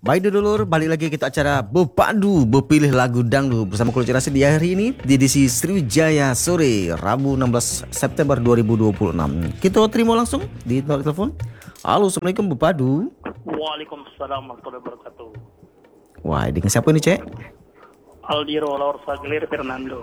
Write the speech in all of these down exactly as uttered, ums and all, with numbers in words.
Baik dulur, balik lagi kita acara Bepadu Bepilih Lagu Dangdut bersama Kulturasi di hari ini di edisi Sriwijaya Sore Rabu enam belas September dua ribu dua puluh enam. Kita terima langsung di telepon. Halo, assalamualaikum Bepadu. Waalaikumsalam warahmatullahi wabarakatuh. Wah, dengan siapa nih cek? Aldiro Laur Sagelir Fernando.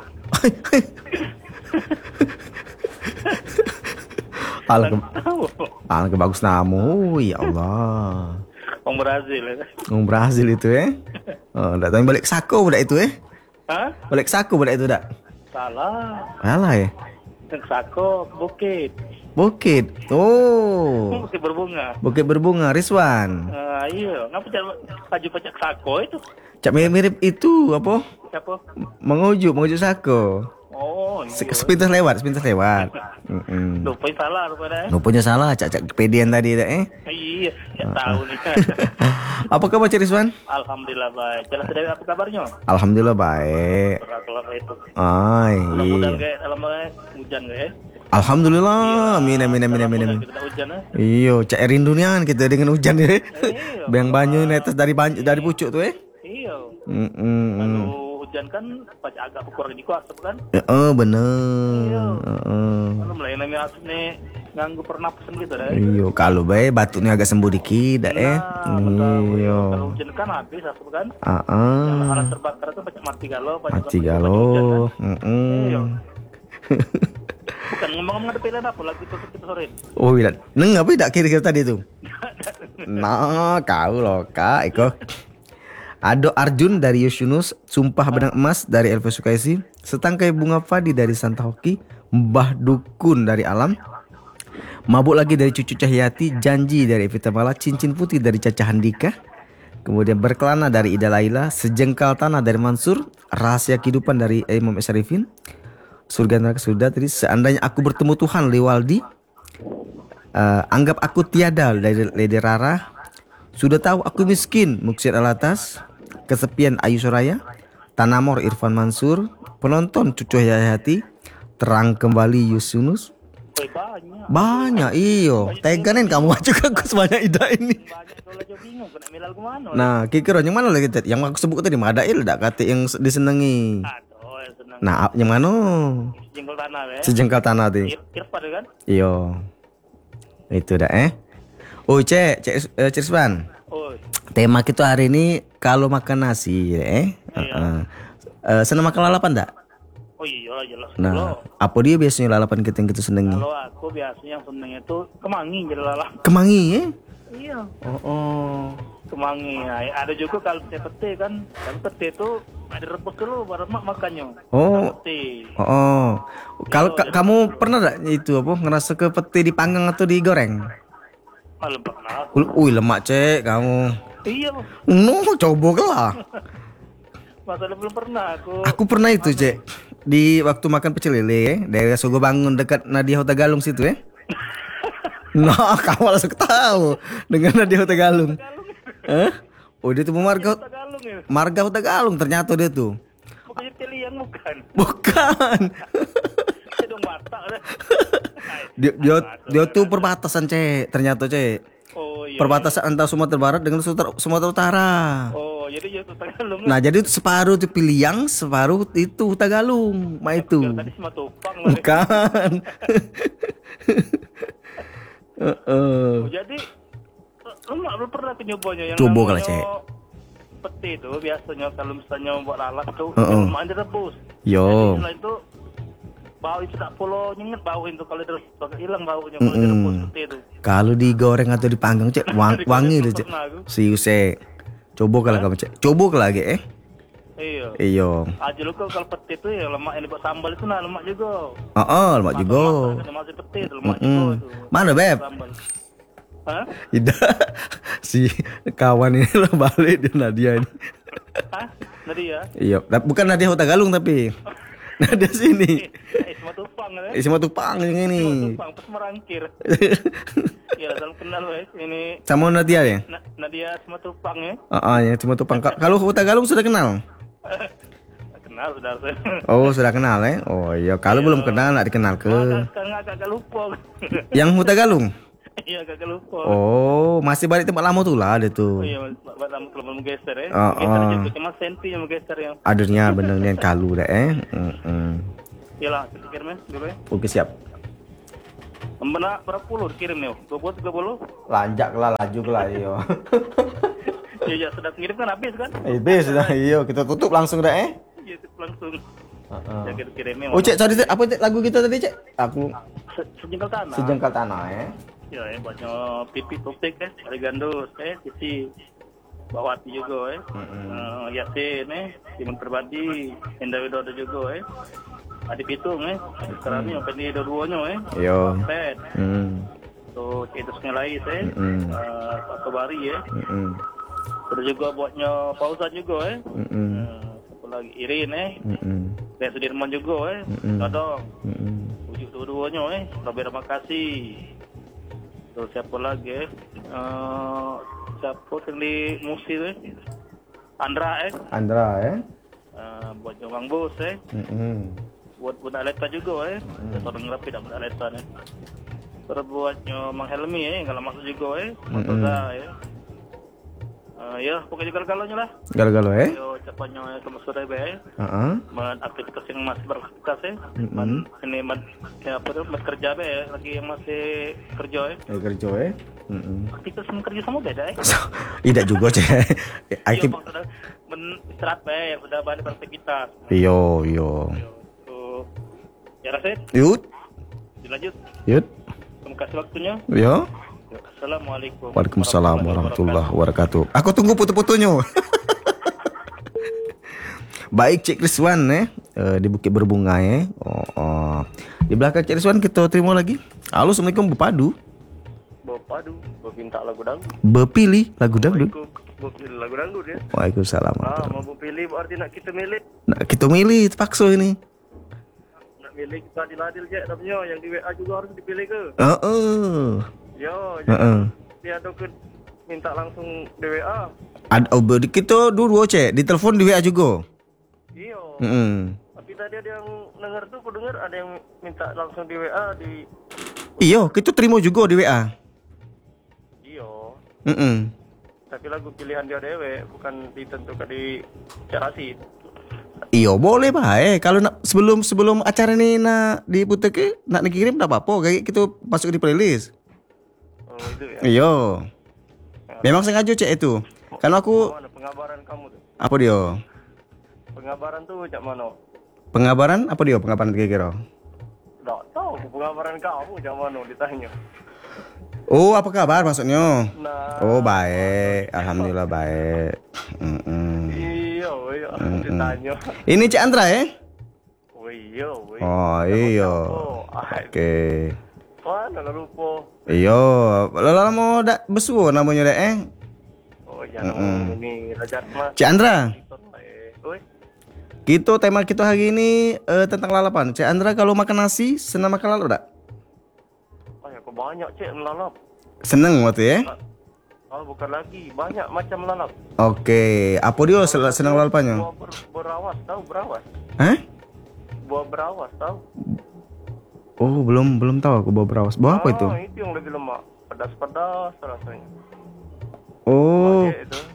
Alangkah Alangkah bagus namu, ya Allah. Orang Brazil ya. Orang Brazil itu eh. Oh, enggak tahu balik sako budak itu eh. Hah? Balik sako budak itu dak. Salah. Salah ya. Yang Sako Bukit. Bukit. Oh. Bukit berbunga. Bukit berbunga Rizwan. Ah, iya, ngapa jangan baju pajak Sako itu? Cak mirip-mirip itu apa? Siapa? Mengujuk, mengujuk sako. Oh, Se- iya. Sepintas lewat, sepintas lewat. Heeh. Lupa salah rupanya. eh. Rupanya salah, cak-cak kepedian tadi dak eh. Iya, ya tahu nih. Apa kabar Cik Rizwan? Alhamdulillah baik. Jelas dari apa kabarnya? Alhamdulillah baik. Kalau itu. Ay, Mudah-mudahan iya. kayak dalam hujan kayak. Alhamdulillah. Amin amin amin amin amin. Kita hujan eh. Iyo, cak rindunya kita dengan hujan ya. Iya. Bang banyu netes dari banyu dari pucuk tuh eh. Iya. Mm-mm. Kalau hujan kan pasti agak kurang di kuasa kan? Ya, oh bener. Iya. Heeh. Kalau mulai nami asap nih ganggu pernapasan gitu deh. Iyo, kalau bae batuknya agak sembuh dikit dah eh. Nah, betul. Iyo. Kalau hujan kan habis asap kan? Heeh. Yang alat terbakar itu banyak mati galau, banyak Mati banyak galau. hujan, kan? Heeh. Iya. Bukan ngomong-ngomong ada pilihan apa lagi tuh kita sore? Oh, bila. Neng apa tidak kira-kira tadi tuh? Nah, kau loh, Kak Eko. Ado Arjun dari Yosunus, Sumpah Benang Emas dari Elva Sukaisi, Setangkai Bunga Padi dari Santa Hoki, Mbah Dukun dari Alam, Mabuk Lagi dari Cucu Cahyati, Janji dari Evita Mala, Cincin Putih dari Caca Handika, kemudian Berkelana dari Ida Laila, Sejengkal Tanah dari Mansur, Rahasia Kehidupan dari Imam S. Arifin, Surga Neraka Surga tadi, Seandainya Aku Bertemu Tuhan Liwaldi, uh, Anggap Aku Tiada dari Lady Rara, Sudah Tahu Aku Miskin Muksir Alatas, Kesepian Ayu Soraya, Tanamor Irfan Mansur, Penonton Cucu Hayati, Terang Kembali Yusunus. Woi, banyak. Banyak iyo. Teganin kamu juga aku sebanyak ida ini. Banyak kalau aja bingung kena milal kemana? Nah, kira yang mana lagi Ted? Yang aku sebut tadi Madail dak kata yang disenangi. Aduh, yang senang. Nah, yang mana? Jenggol tanah ya. Sejengkal tanah tadi. Ir- Irfan kan? Iyo. Itu dah eh. Oh, Cek, Cek eh, Cek Rizwan. Oh, Tema kita hari ini kalau makan nasi eh. Heeh. Eh, senang makan lalapan tak? oh iya lah jelas. Nah, Kalau apa dia biasanya lalapan kita yang kita senangi? kalau aku biasanya yang seneng itu kemangi jadi lalah. Kemangi eh? Iya. Oh, oh. Kemangi. Nah, ada juga kalau saya pete kan, kalau pete itu ada rebus dulu baru mak makannya. Oh. Pete. Oh, oh. Kalau ka- kamu pernah tak itu apa ngerasa ke peti dipanggang atau digoreng? Malah pernah. Wih lemak cek kamu. Iya, Bos. No, coba lah. Masalah belum pernah aku. Aku pernah itu cek di waktu makan pecel lele eh, daerah Sogo Bangun dekat Nadia Hota Galung situ eh. Nah, kamu langsung tahu dengan Nadia Hota Galung. Eh? Oh dia tuh marga Tagalog ya. marga Hota Galung ternyata dia tuh. Bukannya Teliang bukan. Bukan. Saya dong Batak. dah. Dia dia, dia tuh perbatasan cek ternyata cek. Oh iya. Perbatasan antara Sumatera Barat dengan Sumatera, Sumatera Utara. Oh, jadi ya Tagalog. Nah jadi itu separuh itu Piliang, separuh itu Tagalung, ma itu. Tadi sama Tupang loh. Bukan. Heeh. Oh, jadi lu nggak belum pernah tuh nyobanya yang Coba namanya kalau, Cek. peti itu biasanya kalau misalnya buat lalat tuh Heeh. cuma direbus. Yo. Jadi setelah itu bau itu tak perlu nyengat bau itu kalau direbus bakal hilang baunya kalau Mm-mm. direbus peti itu. Kalau digoreng atau dipanggang cek wang, Digoreng wangi belum tuh cek. pernah aku. Serius cek. Coba kalau kamu cek. Coba kalau lagi eh. Iya. Iyo. Aja lu kok kalau peti itu ya lemak yang dibuat sambal itu nah lemak juga. Oh, oh lemak juga. Ada masih peti itu lemak Mm-mm. juga itu. Mana beb? Sambal. Hah? Tidak. Si kawan ini lah balik dia Nadia ini. Hah? Nadia? Iya. Tapi bukan Nadia Hota Galung tapi. Nadia sini. Eh, semua tupang kan? Eh, semua tupang yang Semua ini. tupang, pas merangkir. Ya, dalam kenal wes. Ini Sama Nadia ya? Na- Nadia semua tupang ya. Ah, ah, ya cuma tupang. Ka- Kalau Hota Galung sudah kenal? Kenal sudah saya. Oh, sudah kenal ya? Oh iya, kalau belum kenal nak dikenal ke. Sekarang agak-agak lupa. Yang Huta Galung? Iya kagak lupa. Oh, masih balik tempat lama tuh lah ada Oh tuh. iya, Mbak Lama kalau mau geser ya. Oh, Geser oh. juga cuma senti yang mau geser ya. Adurnya bener nih kalu dah eh. Mm-mm. Iyalah, kita kirim ya dulu ya. Oke siap. Mbak berapa puluh dikirim nih? Dua puluh tiga puluh? Lanjak lah, laju lah iyo. Iya, ya, sudah kirim kan habis kan? Habis dah iyo, kita tutup langsung dah eh. Iya, langsung. Uh-uh. Ya kita kirimnya. Oh cek, tadi Cek, apa Cek, lagu kita tadi Cek? Aku Se- sejengkal tanah. sejengkal tanah eh. Ya, ya banyak pipi topik ya, ada gandus, eh, sisi Bawati juga eh, Mm-mm. uh, Yasin eh, Timun Pribadi, Indah Widodo juga eh, Adi Pitung eh, sekarang ini open di dua-duanya eh, Yo. Pet, Hmm. tuh itu Ngelais eh, Mm-mm. uh, Pak Sobari eh, Mm-mm. terus juga buatnya Fauzan juga eh, Mm-mm. uh, satu lagi Irin eh, Mm-mm. dan Sudirman juga eh, Mm-mm. Dodong, Mm-mm. ujuk dua-duanya eh, Robert terima kasih. Terus siapa lagi eh? Uh, siapa yang di Musi eh? Andra eh? Andra eh. Uh, buat Jomang Bos eh? Mm-mm. Buat Bunda Aleta juga eh? Kita orang rapi dah Bunda Aleta eh? Terus buatnya Mang Helmi eh? Kalau masuk juga eh? Motoza eh? Uh, ya pokoknya kalau-kalanya lah. Galau-galau eh. Yo cepatnya ke Mesir eh? Heeh. Man aktivitas yang masih beraktivitas eh? Mm-mm. Man ini man ya apa tuh mas kerja eh? Lagi yang masih kerja eh? Eh kerja eh. Mm-mm. Aktivitas yang kerja sama beda eh? Tidak juga Cek. Iya, Aktif. Bang, sudah men- istirahat baik, udah balik beraktivitas. Yo yo. Tuh, ya Rasid, Yut. dilanjut. Yut. Terima kasih waktunya. Yo. Ya, Assalamualaikum. Waalaikumsalam warahmatullahi wabarakatuh. Aku tunggu foto-fotonya. Baik Cik Rizwan eh. Eh, di Bukit Berbunga eh. Oh, oh. Di belakang Cik Rizwan kita terima lagi. Halo, Assalamualaikum Bepadu. Bapak du, minta lagu dangdut. Bepilih lagu dangdut. Bapak pilih lagu dangdut ya. Waalaikumsalam. Ah, mau bapak pilih berarti nak kita milih. Nah, kita milih terpaksa ini. Nak milih kita adil-adil je namanya, yang di W A juga harus dipilih ke. Heeh. Yo, Heeh. dia ada ke minta langsung di W A. Ada oh, ber- kita dua Cek, di telepon di W A juga. Iya. Heeh. Tapi tadi ada yang dengar tuh, aku dengar ada yang minta langsung di W A di. Iya, kita terima juga di W A. Iya. Heeh. Tapi lagu pilihan dia dewe, bukan ditentukan di carasi. Iya boleh baik. Kalau nak sebelum sebelum acara ni nak diputar ke nak dikirim tak apa-apa. Kayak kita masuk di playlist. Oh itu ya. Iya. Memang sengaja cek itu. Karena aku Mana pengabaran kamu tuh? apa dia? Pengabaran tuh cak mana? Pengabaran apa dia? Pengabaran kira-kira. Tak tahu pengabaran kamu cak mana ditanya. Oh, apa kabar maksudnya? Nah. Oh, baik. Alhamdulillah baik. Mm-mm. Iya, iya ditanya. Ini Cik Andra ya? Oh iya, iya. Oh, iya. Ah, Oke. mana lah lupa. Iya, lalu mau dak besu namanya dak eh? Oh yang ini Raja Mas. Cik Andra, Oi. kita tema kita hari ini eh, tentang lalapan. Cik Andra kalau makan nasi senang makan lalap tak? Oh ya, kok banyak cek melalap. Seneng waktu ya? Oh bukan lagi, banyak macam melalap. Oke, apa dia sel- senang lalapannya? Buah ber, berawas, tahu berawas? Hah? Buah berawas, tahu? Oh, belum belum tahu aku bawa berawas. Bawa apa itu? Ah, itu yang lebih lemak, pedas-pedas rasanya. Oh, Pakai itu.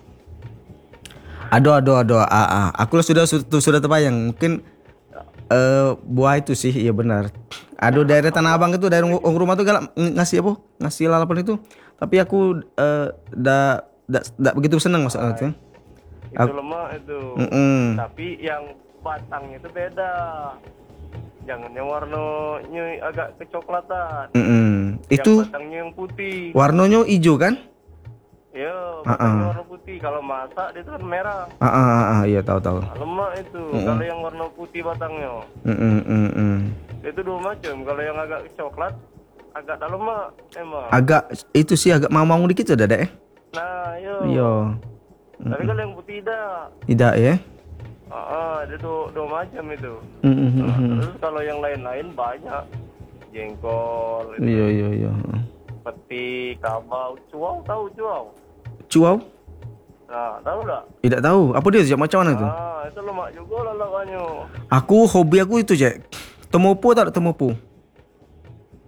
aduh aduh aduh. Ah, ah. Aku sudah sudah, sudah terbayang. Mungkin eh buah itu sih, iya benar. Aduh daerah Tanah Abang itu daerah orang rumah tuh galak ng- ngasih apa? Ngasih lalapan itu. Tapi aku eh dah dah dah begitu senang maksudnya itu. Itu lemak itu. Mm-mm. Tapi yang batangnya itu beda. Jangan yang warnanya agak kecoklatan. Mm-mm. Yang Itu batangnya yang putih. warnanya hijau kan? Ya, Ah, batangnya ah. warna putih. Kalau masak dia itu kan merah. Ah, ah, ah, ah, iya tahu tahu. Lemak itu. Kalau yang warna putih batangnya, Mm-mm, mm-mm. itu dua macam. Kalau yang agak coklat, agak tak lemak emang. Agak itu sih agak mau-mau dikit sudah deh. Nah, yo. Iya. Tapi kalau yang putih tidak. Tidak ya? Ah, ah, dia dua, dua macam itu. Mm-mm, Nah, mm-mm. terus kalau yang lain-lain banyak. Jengkol, itu, Iya iya iya. peti, kabau, cuau, tahu cuau? Cuau? Nah, tahu tak? Tidak tahu. Apa dia macam mana tuh? Ah, itu lemak juga lah lalapannya. Aku hobi aku itu, Cek. Temopo tak ada temopo?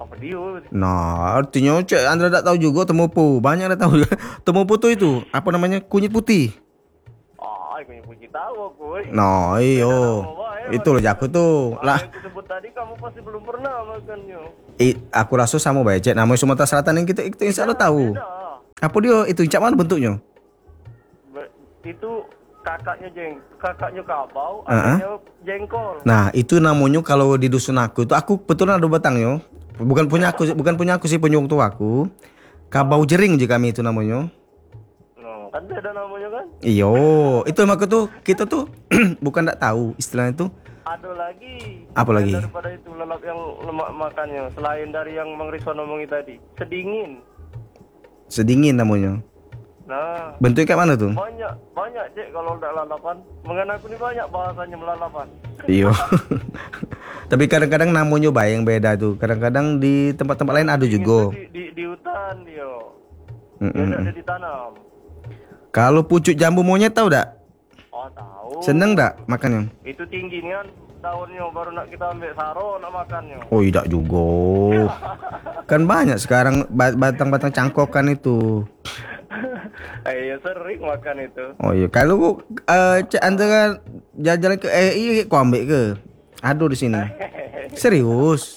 Apa dia? Nah, artinya Cek Andra tak tahu juga temopo. Banyak dah tahu. Temopo tuh itu apa namanya? Kunyit putih. Ah, aku yang puji tahu aku. eh. Nah, iyo. Itu loh aku tuh. Ah, Lah, yang disebut tadi kamu pasti belum pernah makannya. i, aku rasa sama bae Cek. Namanya Sumatera Selatan yang kita itu insya Allah tahu. Beda. Apa dia itu cak mana bentuknya? Be- Itu kakaknya jeng, kakaknya kabau, Uh-uh. adiknya jengkol. Nah, itu namanya kalau di dusun aku itu aku betulan ada batangnya. Bukan punya aku, bukan punya aku sih, punya orang tua aku. Kabau jering juga kami itu namanya. No, kan beda namanya kan? Iyo, itu makanya tuh kita tuh bukan tak tahu istilahnya itu. Ada lagi. Apa lagi? Daripada itu lelap yang lemak makannya, selain dari yang Mang Rizwan omongin tadi, sedingin. Sedingin namanya. Nah, Bentuknya kayak mana tuh? banyak banyak cek kalau udah lalapan. Mengenai aku ini banyak bahasanya melalapan. Iyo. Tapi kadang-kadang namanya bae yang beda tuh. Kadang-kadang di tempat-tempat lain ada Sedingin juga. tuh Di, di, di hutan dia. Dia Mm-mm. tidak ada ditanam. Kalau pucuk jambu monyet tahu tak? Oh tahu. Seneng tak makannya? Itu tinggi nih kan daunnya baru nak kita ambil saro nak makannya. Oh tidak juga. Kan banyak sekarang ba- batang-batang cangkokan itu. Eh ya sering makan itu. Oh iya, kalau uh, Cak Andra jalan-jalan ke eh iya kau ambil ke? Aduh di sini. Serius?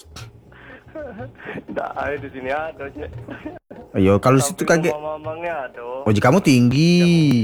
Nggak ada di sini ada cek. Ayo kalau situ kaget. Mamangnya ada. Oh jika kamu tinggi.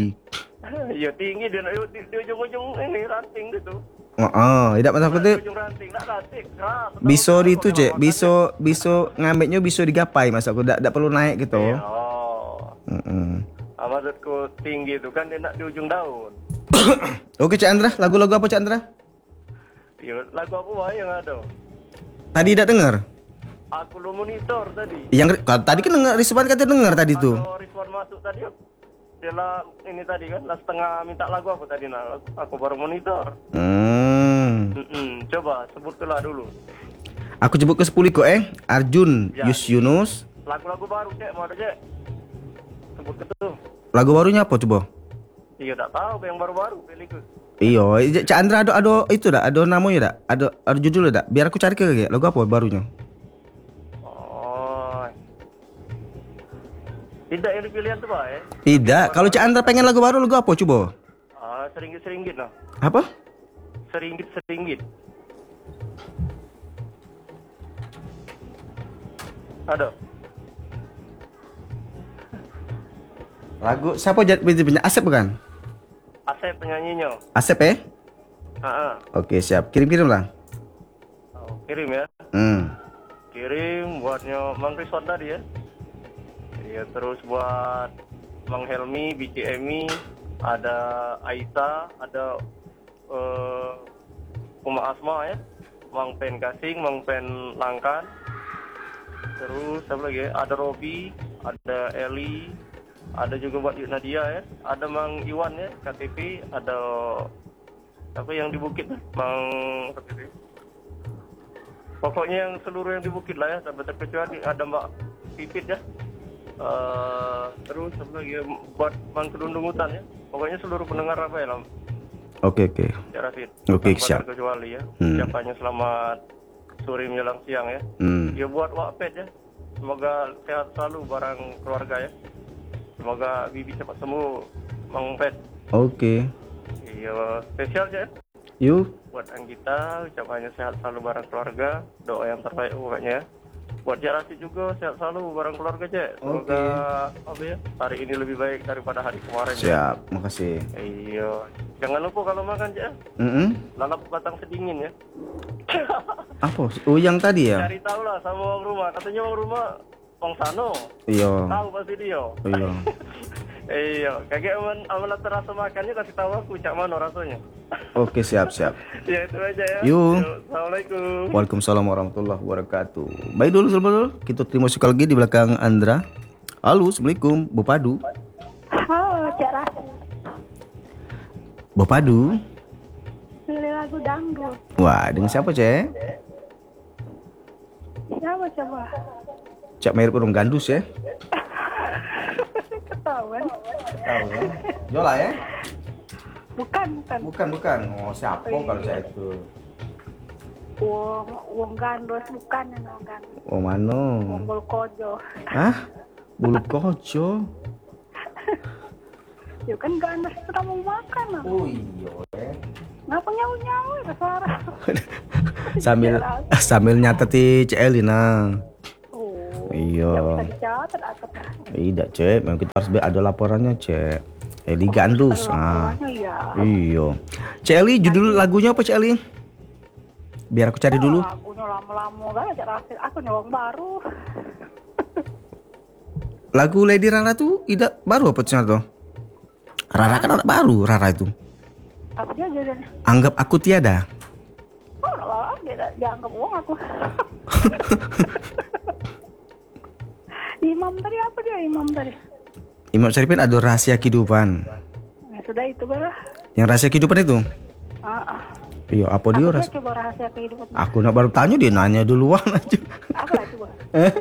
Ya tinggi dia di, di ujung-ujung ini ranting gitu. Oh, oh tidak masalah Di itu. ujung ranting, nak ranting. Nah, Bisa tahu- di tahu itu kok Cek, makan bisa bisa ngambilnya bisa digapai masa aku tidak perlu naik gitu. dia. Oh. Mm-mm. Ah, maksudku tinggi itu kan dia nak di ujung daun. Oke Cak Andra, lagu-lagu apa Cak Andra? Ya, lagu apa wae yang ada? Tadi tidak dengar? Aku lo monitor tadi. Yang kalau tadi kan dengar Rizwan kata dengar tadi tuh. Kalau Rizwan masuk tadi dia lah ini tadi kan lah setengah minta lagu apa tadi nah aku baru monitor. Hmm. Mm-mm. Coba sebutlah dulu. Aku sebut ke sepuluh kok eh. Arjun, Ya. Yus Yunus. Lagu-lagu baru cek mau ada cek. Sebut ke tuh. Lagu barunya apa coba? Iya tak tahu yang baru-baru pilih ke. Iya, Cak Andra ada ada itu dah, ada namanya dah, ada ada judul dah. Biar aku cari ke kayak lagu apa barunya. Oh. Tidak yang dipilihan tuh pak eh. Tidak, kalau Cak Andra pengen lagu baru lagu apa coba? Ah, seringgit-seringgit lah. Apa? Seringgit-seringgit. Ada. Lagu siapa jadi punya Asep bukan? Asep penyanyinya. Asep ya? Ah, Oke, siap. Kirim-kirim lah. oh, kirim ya. Hmm. Kirim buatnya Mang Rizwan tadi ya. Iya terus buat Mang Helmi, B C Emi, ada Aisa, ada eh Uma Asma ya, Mang Pen Kasing, Mang Pen Langkan. Terus apa lagi ya? Ada Robi, ada Eli, ada juga buat Yuk Nadia ya, ada Mang Iwan ya, K T P, ada apa yang di Bukit Mang K T P. Pokoknya yang seluruh yang di Bukit lah ya, sampai terkecuali ada Mbak Pipit ya. Uh, terus apa lagi ya, buat Mang Kedundung Hutan ya. Pokoknya seluruh pendengar apa ya lah. Oke, oke. Ya Rafid. Oke, Tanpa siap. terkecuali ya. Hmm. Ucapannya selamat sore menjelang siang ya. Hmm. Ya buat Wakpet ya. Semoga sehat selalu barang keluarga ya. Semoga Bibi cepat sembuh, Mang Pet. Oke. Iya, spesial ya. Yuk. Buat Anggita, ucapannya sehat selalu bareng keluarga. Doa yang terbaik pokoknya ya. Buat Cik Rasid juga sehat selalu bareng keluarga Cik. Semoga apa ya, hari ini lebih baik daripada hari kemarin. Ya. Siap, makasih. Iya. Jangan lupa kalau makan Cik. Mm-mm. Lalap batang sedingin ya. Apa? Oh, yang tadi ya? Cari tahu lah sama orang rumah. Katanya orang rumah Bang Sano. Iya. Tahu pasti dia. Iya. Iya, kayak aman aman terasa makannya kasih tahu aku cak mana rasanya. Oke, siap, siap. Ya itu aja ya. Yuk. Assalamualaikum. Waalaikumsalam warahmatullahi wabarakatuh. Baik dulu, selamat dulu. Kita terima sekali lagi di belakang Andra. Halo, assalamualaikum, Bu Padu. Halo, Cak Rasid. Bu Padu. Pilih lagu dangdut. Wah, dengan siapa, Cek? Siapa coba? Cak mirip orang gandus ya? Ketahuan. Tahu ya? Jola ya? Bukan, bukan. Bukan, bukan. Oh, siapa kalau saya itu? Wong wong gandos bukan yang wong gandos. Oh mano? Wong Bolkojo. Hah? Bulu kojo? Ya kan gandos itu mau makan lah. Oh iya. Ngapa nyawu-nyawu ya suara? Sambil sambil nyateti C L nah. Oh. Iya. Ya bisa dicatat atau Tidak cek, memang kita harus ada laporannya cek. Eli Gandus. Ah. ya. Iya. Celi judul lagunya apa Celi? Biar aku cari dulu. Lagunya lama-lama gak ada rasil. Aku nyawang baru. Lagu Lady Rara tuh tidak baru apa tuh? Rara kan anak baru Rara itu. Apa dia jadi? Anggap aku tiada. Oh, lah, dia dianggap uang aku. Imam tadi apa dia Imam tadi? Imam Syarifin ada rahasia kehidupan. Ya sudah itu bah. Yang rahasia kehidupan itu? Ah, ah. Iya, apa Apa dia dia rahasia? coba rahasia kehidupan? Aku nak baru tanya dia nanya duluan aja. Apa lah coba? Eh?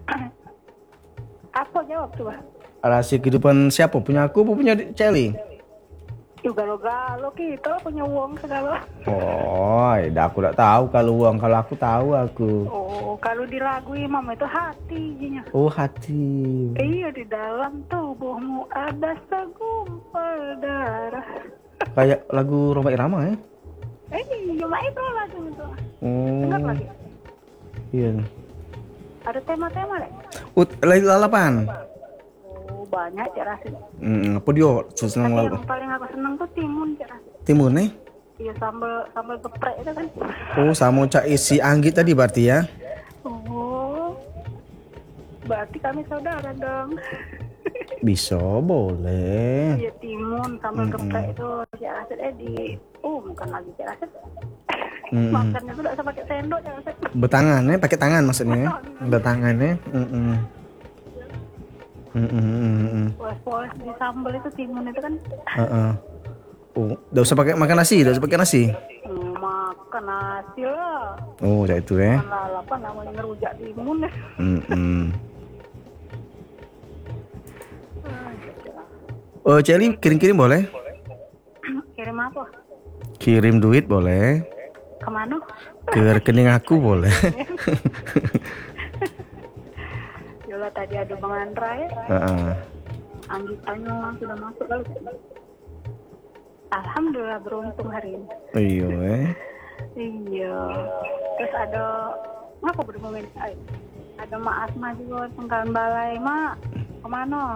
Apa jawab coba? Rahasia kehidupan siapa? Punya aku apa punya Celi? Juga lo galo kita punya uang segala. Oh, dah aku tak tahu kalau uang, kalau aku tahu aku. Oh, kalau di lagu Imam itu hati jinya. Oh, hati. Iya, di dalam tubuhmu ada segumpal darah. Kayak lagu Roma Irama ya? Eh, cuma itu lagu itu. Oh. Dengar lagi. Iya. Ada tema-tema deh. Ut, lagi lalapan. Oh, banyak cak rasid. Hmm, apa dia? Senang Tapi lalu. yang paling aku seneng tuh timun cak rasid. Timun nih? Iya, sambal sambal geprek itu kan. Oh, sama cak isi Anggit tadi berarti ya? Oh, berarti kami saudara dong. Bisa, boleh. Iya, timun sambal geprek itu cak rasid eh di. Oh, bukan lagi cak rasid. Mm-mm. Makannya tuh gak usah pakai sendok cak rasid. Bertangannya, pakai tangan maksudnya? Bertangannya. Mm-mm. Mm-mm. Poles-poles di sambal itu timun itu kan. Uh-uh. Oh, udah usah pakai makan nasi, udah usah pakai nasi. Hmm, makan nasi lah. Oh, udah itu ya. Makan lalapan namanya ngerujak timun deh. Mm-mm. Oh, Celi kirim-kirim boleh? Kirim apa? Kirim duit boleh. Kemana? Ke rekening aku boleh. Yola tadi ada Bang Andra ya. Heeh. Anggitannya sudah masuk lalu. Alhamdulillah beruntung hari ini. Iya, eh. Iya. Terus ada apa bermomen? Ada Mak Asma juga pengkalan balai. Mak, kemana?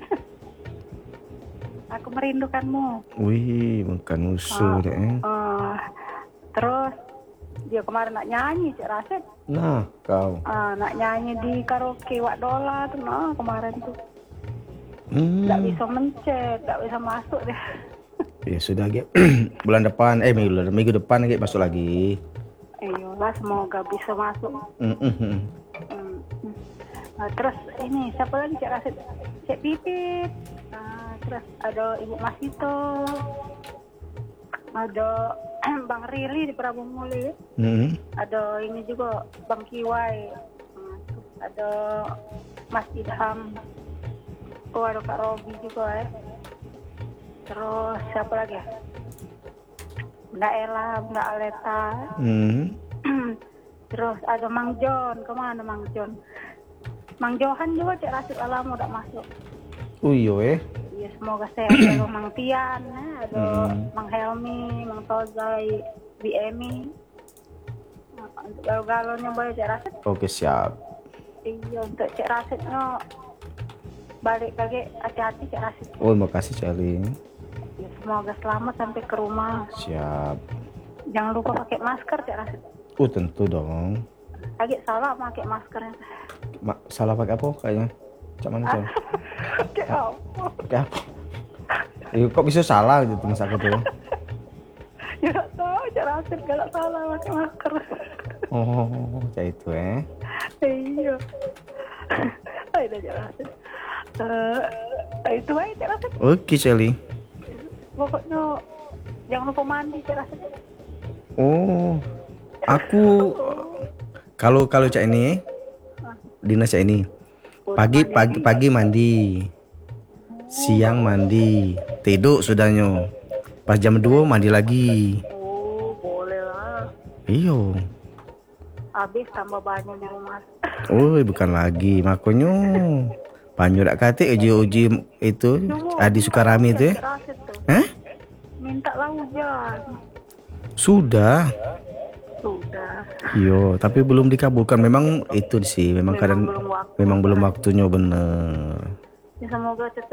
Aku merindukanmu. Wih, bukan musuh deh. Eh. Uh, terus dia kemarin nak nyanyi Cik Rasid. Nah, kau. Uh, nak nyanyi di karaoke Wak Dola tuh nah, kemarin tuh. Hmm. Nggak bisa mencet, nggak bisa masuk deh. Ya sudah, Ge. Bulan depan, eh minggu, minggu depan Ge masuk lagi. Iyalah, semoga bisa masuk. Mm-mm. Hmm. Nah, terus ini siapa lagi Cik Rasid? Cik Pipit. Nah, terus ada Ibu Masito. Ada Bang Rili di Prabu Muli. Mm-mm. Ada ini juga Bang Kiwai. Nah, terus ada Mas Idham. Oh, ada Kak Robi juga ya. Terus siapa lagi ya? Bunda Ella, Bunda Aleta. Mm. Terus ada Mang John. Kemana Mang John? Mang Johan juga Cik Rasid Alamo udah masuk. Oh iya, eh. Ya semoga sehat. Ada Mang Tian, ya. Ada Hmm. Mang Helmi, Mang Tozai, Bi Emi. Nah, untuk galau-galaunya boleh Cik Rasid. Oke, siap. Iya, untuk Cik Rasidnya balik lagi hati-hati Cik Rasid. Oh, makasih Celi. Ya, semoga selamat sampai ke rumah. Siap. Jangan lupa pakai masker Cik Rasid. Oh, tentu dong. Lagi salah pakai maskernya. Ma- salah pakai apa kayaknya? Cak mana Cel? Pakai apa? Pakai apa? Eh, kok bisa salah gitu mas aku tuh? Ya nggak tahu Cik Rasid kalau salah pakai masker. Oh, kayak itu eh. Iya. Ayo Cik Rasid. Eh, itu aja Cik Rasid. Oke Celi. Pokoknya jangan lupa mandi Cik Rasid. Oh, aku kalau kalau cak ini, dinas cak ini, pagi pagi pagi mandi, siang mandi, tidur sudahnya, pas jam dua mandi lagi. Oh, boleh lah. Iyo, habis tambah banyak di rumah. Oh, bukan lagi. Makanya panjur dak kate uji-uji itu Adi Sukarami itu ya. Rasit tuh. Hah? Minta lah hujan. Sudah. Sudah. Yo, tapi belum dikabulkan. Memang itu sih, memang, Memang kadang belum waktu. memang belum waktunya bener. Ya, semoga cepat